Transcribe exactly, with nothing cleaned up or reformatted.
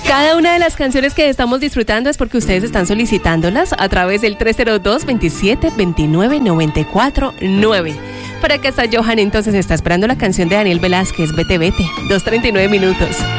Cada una de las canciones que estamos disfrutando es porque ustedes están solicitándolas a través del tres cero dos, veintisiete, veintinueve, noventa y cuatro, nueve. Para que está Johan, entonces está esperando la canción de Daniel Velázquez, Vete Vete, dos treinta y nueve minutos.